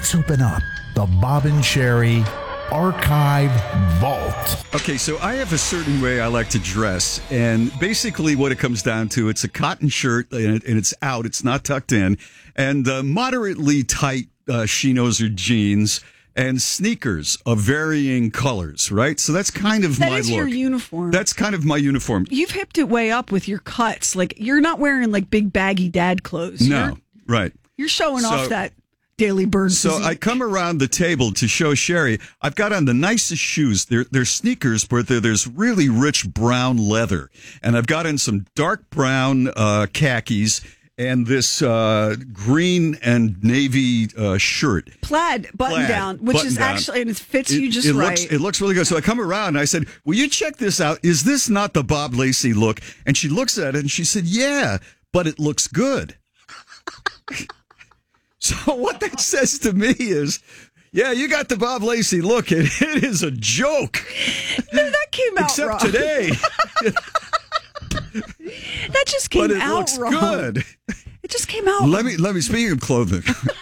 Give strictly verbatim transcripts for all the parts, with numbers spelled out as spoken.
Let's open up the Bob and Sherry Archive Vault. Okay, so I have a certain way I like to dress, and basically what it comes down to, it's a cotton shirt, and, it, and it's out, it's not tucked in, and uh, moderately tight uh, chinos or jeans, and sneakers of varying colors, right? So that's kind of that my is look. your uniform. That's kind of my uniform. You've hipped it way up with your cuts. Like, you're not wearing, like, big baggy dad clothes. No, you're, right. You're showing So- off that Daily Bird So physique. I come around the table to show Sherry. I've got on the nicest shoes. They're, they're sneakers, but they're, there's really rich brown leather. And I've got in some dark brown uh, khakis and this uh, green and navy uh, shirt. Plaid button Plaid, down, which button is down. actually, and it fits It, you just it right. looks, it looks really good. So I come around and I said, will you check this out? Is this not the Bob Lacey look? And she looks at it and she said, yeah, but it looks good. So what that says to me is, yeah, you got the Bob Lacey look. It, it is a joke. No, that came out Except wrong. today. That just came But it out looks wrong. good. It just came out Let me, let me, speaking of clothing,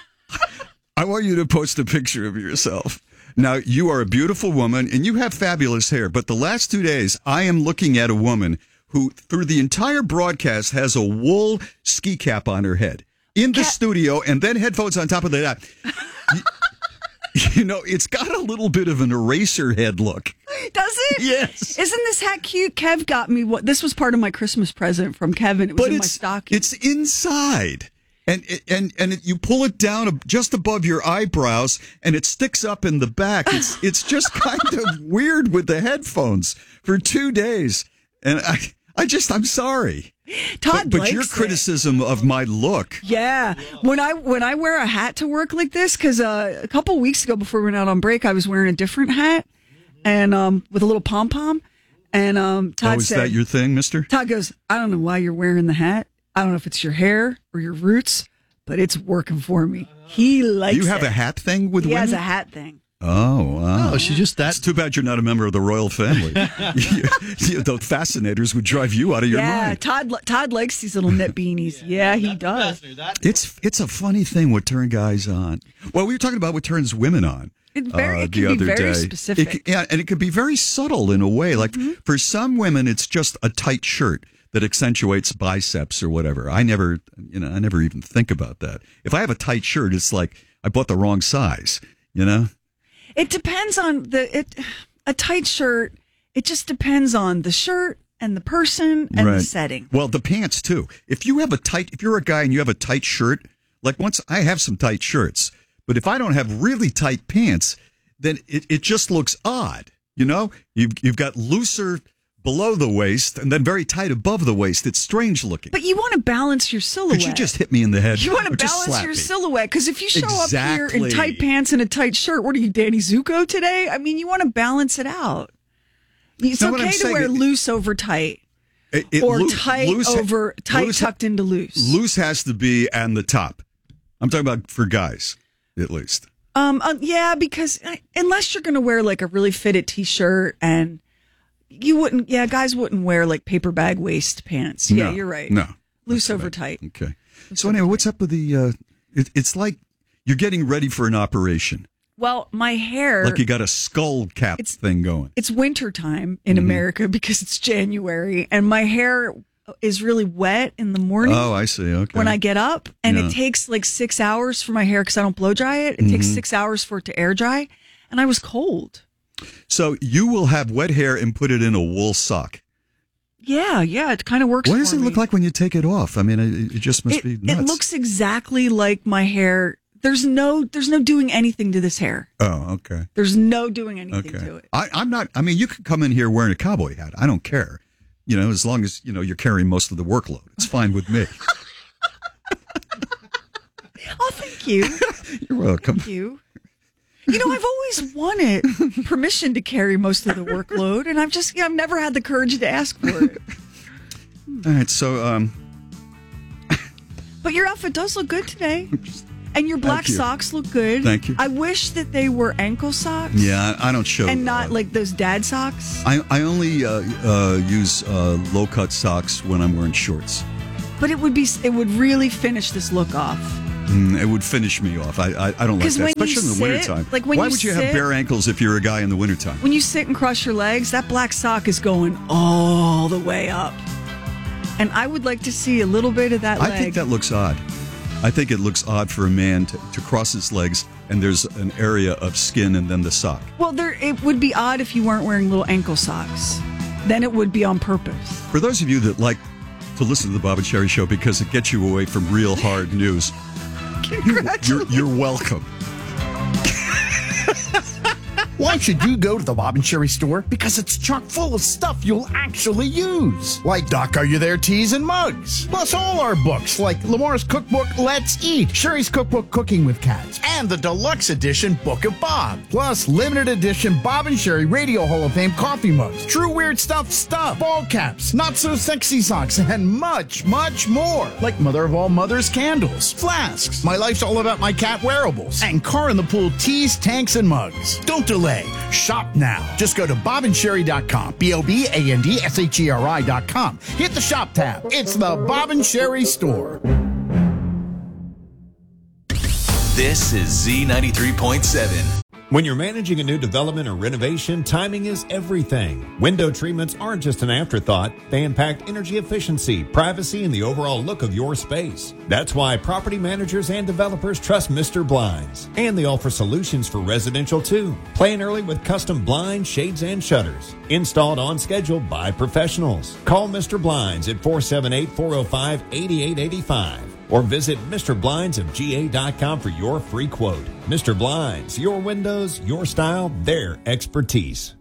I want you to post a picture of yourself. Now, you are a beautiful woman and you have fabulous hair, but the last two days, I am looking at a woman who, through the entire broadcast, has a wool ski cap on her head in the Cat- studio and then headphones on top of that. you, you know, it's got a little bit of an eraser head look. Does it? Yes. Isn't this hat cute? Kev got me what this was part of my Christmas present from Kevin. It was But in my it's, stocking. it's inside. And and and it, you pull it down just above your eyebrows, and it sticks up in the back. It's it's just kind of weird with the headphones for two days. And I I just I'm sorry, Todd but, but your likes it. criticism of my look. Yeah, when I when I wear a hat to work like this, because uh, a couple weeks ago before we went out on break, I was wearing a different hat and um, with a little pom pom, and um, Todd Oh, is said, that your thing, Mister? Todd goes, I don't know why you're wearing the hat. I don't know if it's your hair or your roots, but it's working for me. He likes it. You have a hat thing with He women? has a hat thing. Oh, wow. Oh, she just that. It's too bad you're not a member of the royal family. you, you, the fascinators would drive you out of your Yeah, mind. Todd Todd likes these little knit beanies. Yeah, he does. It's it's a funny thing what turn guys on. Well, we were talking about what turns women on. It very- uh, it the can be other very day. specific. It can- yeah, and it could be very subtle in a way. Like Mm-hmm. for some women, it's just a tight shirt that accentuates biceps or whatever. I never, you know, I never even think about that. If I have a tight shirt, it's like I bought the wrong size. You know. It depends on the it. A tight shirt. It just depends on the shirt and the person and the setting. Well, the pants too. If you have a tight, if you're a guy and you have a tight shirt, like once I have some tight shirts, but if I don't have really tight pants, then it, it just looks odd. You know, you've you've got looser below the waist and then very tight above the waist. It's strange looking. But you want to balance your silhouette. Could you just hit me in the head? You want or to just balance slap your me? silhouette because if you show up Exactly. here in tight pants and a tight shirt, what are you, Danny Zuko today? I mean, you want to balance it out. It's No, what I'm okay to saying, wear it- loose over tight, It- it or loo- tight loose- over tight loose- tucked into loose. Loose has to be on the top. I'm talking about for guys, at least. Um, uh, yeah, because uh, unless you're going to wear like a really fitted t-shirt, and you wouldn't, yeah, guys wouldn't wear like paper bag waist pants. Yeah, No, you're right. No. Loose over tight. Okay. So anyway, what's up with the? Uh, it, it's like you're getting ready for an operation. Well, my hair, Like you got a skull cap It's- thing going. it's wintertime in Mm-hmm. America because it's January, and my hair is really wet in the morning. Oh, I see. Okay. When I get up, and Yeah. it takes like six hours for my hair because I don't blow dry it. It takes Mm-hmm. six hours for it to air dry, and I was cold. So you will have wet hair and put it in a wool sock. Yeah, yeah, it kind of works. What does for it look me. like when you take it off? I mean, it, it just must It, be nuts. it looks exactly like my hair. There's no, there's no doing anything to this hair. Oh, okay. There's no doing anything Okay. to it. I, I'm not. I mean, you could come in here wearing a cowboy hat. I don't care. You know, as long as you know you're carrying most of the workload, it's fine with me. Oh, thank you, You're welcome. thank you. You know, I've always wanted permission to carry most of the workload, and I've just, you know, I've never had the courage to ask for it. All right. So, um, But your outfit does look good today. And your black Thank you. socks look good. Thank you. I wish that they were ankle socks. yeah, I don't show. And not uh, like those dad socks. I, I only uh, uh, use uh, low cut socks when I'm wearing shorts. But it would be, it would really finish this look off. Mm, it would finish me off. I I, I don't like 'Cause that, when you especially in the sit, wintertime. like when Why you would you sit- have bare ankles if you're a guy in the wintertime? When you sit and cross your legs, that black sock is going all the way up. And I would like to see a little bit of that leg. I think that looks odd. I think it looks odd for a man to, to cross his legs and there's an area of skin and then the sock. Well, there it would be odd if you weren't wearing little ankle socks. Then it would be on purpose. For those of you that like to listen to the Bob and Sherry Show because it gets you away from real hard news, you're, you're welcome. Why should you go to the Bob and Sherry store? Because it's chock full of stuff you'll actually use. Like Doc, Are You There teas and mugs. Plus all our books like Lamar's cookbook, Let's Eat, Sherry's cookbook, Cooking with Cats, and the deluxe edition Book of Bob. Plus limited edition Bob and Sherry Radio Hall of Fame coffee mugs, True Weird Stuff stuff, ball caps, Not So Sexy socks, and much, much more. Like Mother of All Mothers candles, flasks, My Life's All About My Cat wearables, and Car in the Pool teas, tanks, and mugs. Don't delay. Shop now. Just go to bob and sherry dot com. B O B A N D S H E R I dot com. Hit the shop tab. It's the Bob and Sherry store. This is Z ninety-three point seven. When you're managing a new development or renovation, timing is everything. Window treatments aren't just an afterthought. They impact energy efficiency, privacy, and the overall look of your space. That's why property managers and developers trust Mister Blinds. And they offer solutions for residential too. Plan early with custom blinds, shades, and shutters. Installed on schedule by professionals. Call Mister Blinds at four seven eight, four oh five, eight eight eight five. Or visit Mister Blinds of G A dot com for your free quote. Mister Blinds, your windows, your style, their expertise.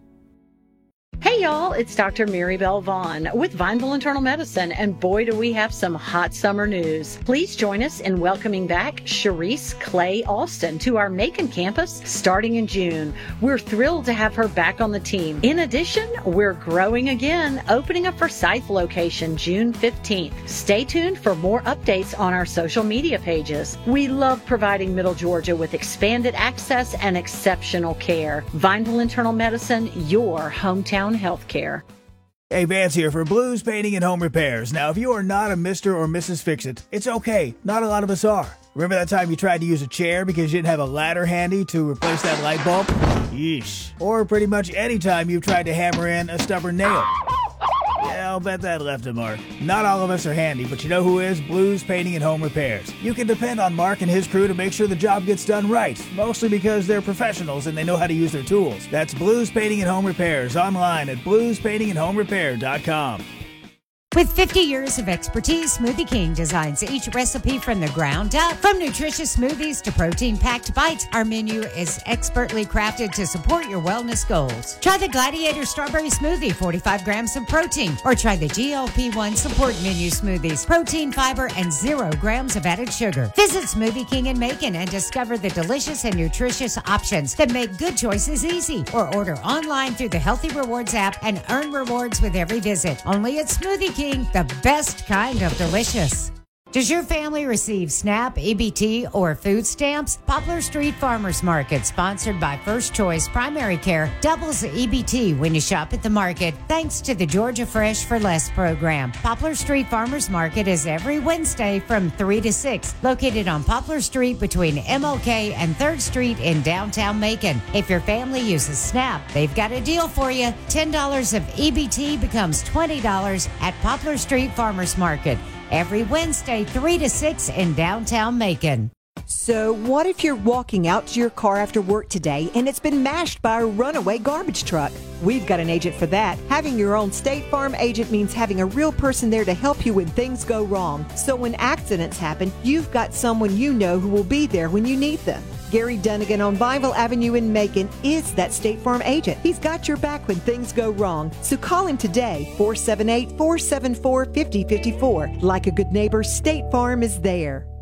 Hey y'all, it's Doctor Mary Bell Vaughn with Vineville Internal Medicine, and boy do we have some hot summer news. Please join us in welcoming back Sharice Clay Alston to our Macon campus starting in June. We're thrilled to have her back on the team. In addition, we're growing again, opening a Forsyth location June fifteenth. Stay tuned for more updates on our social media pages. We love providing Middle Georgia with expanded access and exceptional care. Vineville Internal Medicine, your hometown healthcare. Hey, Vance here for Blues Painting and Home Repairs. Now, if you are not a Mister or Missus Fix-It, it's okay. Not a lot of us are. Remember that time you tried to use a chair because you didn't have a ladder handy to replace that light bulb? Yeesh. Or pretty much any time you've tried to hammer in a stubborn nail. Yeah, I'll bet that left a mark. Not all of us are handy, but you know who is? Blues Painting and Home Repairs. You can depend on Mark and his crew to make sure the job gets done right, mostly because they're professionals and they know how to use their tools. That's Blues Painting and Home Repairs, online at blues painting and home repair dot com. With fifty years of expertise, Smoothie King designs each recipe from the ground up. From nutritious smoothies to protein-packed bites, our menu is expertly crafted to support your wellness goals. Try the Gladiator Strawberry Smoothie, forty-five grams of protein, or try the G L P one Support Menu Smoothies, protein, fiber, and zero grams of added sugar. Visit Smoothie King in Macon and discover the delicious and nutritious options that make good choices easy. Or order online through the Healthy Rewards app and earn rewards with every visit. Only at Smoothie King. The best kind of delicious. Does your family receive SNAP, E B T, or food stamps? Poplar Street Farmers Market, sponsored by First Choice Primary Care, doubles the E B T when you shop at the market, thanks to the Georgia Fresh for Less program. Poplar Street Farmers Market is every Wednesday from three to six, located on Poplar Street between M L K and third Street in downtown Macon. If your family uses SNAP, they've got a deal for you. ten dollars of E B T becomes twenty dollars at Poplar Street Farmers Market. Every Wednesday, three to six in downtown Macon. So what if you're walking out to your car after work today and it's been mashed by a runaway garbage truck? We've got an agent for that. Having your own State Farm agent means having a real person there to help you when things go wrong. So when accidents happen, you've got someone you know who will be there when you need them. Gary Dunnigan on Vineville Avenue in Macon is that State Farm agent. He's got your back when things go wrong. So call him today, four seven eight, four seven four, five oh five four. Like a good neighbor, State Farm is there.